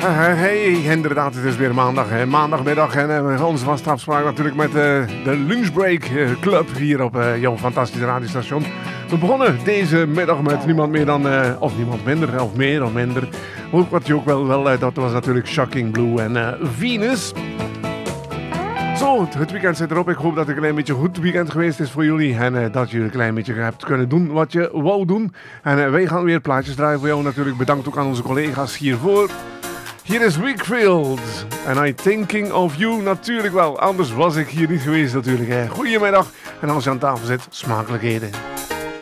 Hey, inderdaad, het is weer maandag, maandagmiddag en onze vaste afspraak natuurlijk met de Lunchbreak Club hier op jouw fantastische radiostation. We begonnen deze middag met niemand meer dan, of niemand minder, of meer of minder. Ook wat je ook wel dat was natuurlijk Shocking Blue en Venus. Zo, het weekend zit erop. Ik hoop dat het een klein beetje een goed weekend geweest is voor jullie. En dat je een klein beetje hebt kunnen doen wat je wou doen. En wij gaan weer plaatjes draaien voor jou natuurlijk. Bedankt ook aan onze collega's hiervoor. Hier is Wakefield. En I'm thinking of you. Natuurlijk wel. Anders was ik hier niet geweest natuurlijk. Goedemiddag. En als je aan tafel zit, smakelijkheden.